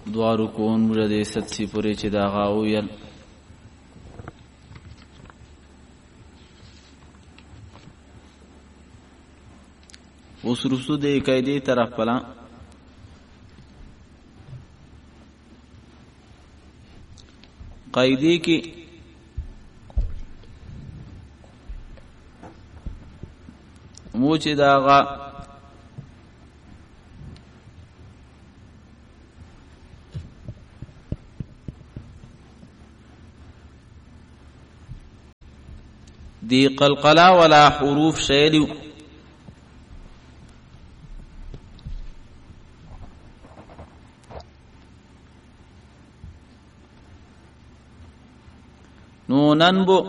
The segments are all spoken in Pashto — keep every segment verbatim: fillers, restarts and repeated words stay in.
دعا رکون مجد ست سی پوری چی دا غاویل اس رسو دے قیدی طرف پلا قیدی کی موچی داغا دی قلقلا ولا حروف شیلیو نونن بو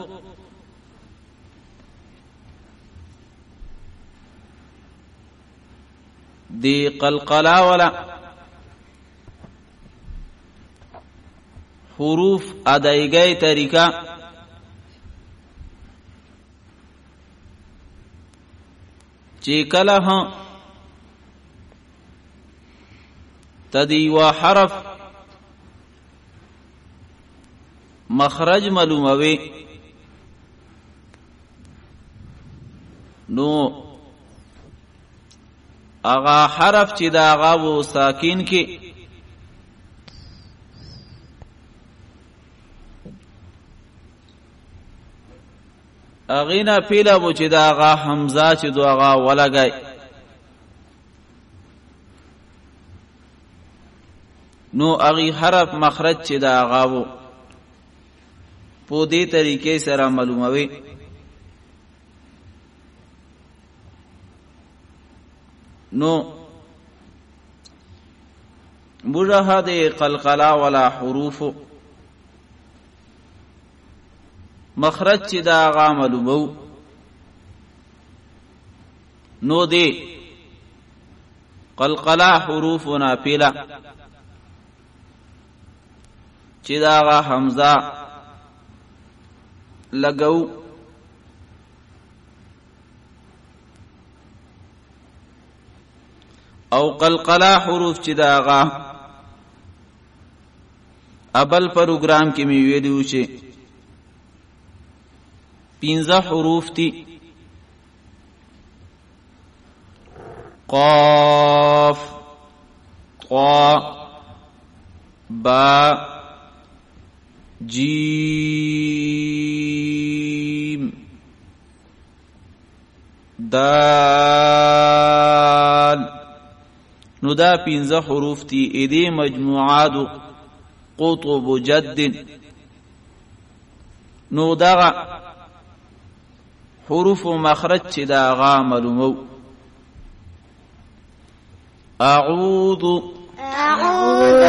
دی قلقلا ولا حروف ادائیگئی طریقہ چی کلا ہاں تدی و حرف مخرج معلوموي نو اغا حرف چې دا اغا و ساکین کې اغینا پیلا و چې دا اغا حمزه چې دو اغا ولګای نو اغي حرف مخرج چې دا اغا و په دې طریقې سره معلوموي نو مجهد قلقلا ولا حروف مخرج چې دا غا معلومو نو دې قلقلا حروف نافله چې دا غا حمزه لگو او قلقلا حروف چې داغا ابل پروگرام کې می ویلو چې پنځه حروف دي قاف طا با جیم دال نو دا پینزه حروف تی ایدی مجموعات قطب جد نو دا حروف مخرج چی دا غا معلومو اعوذ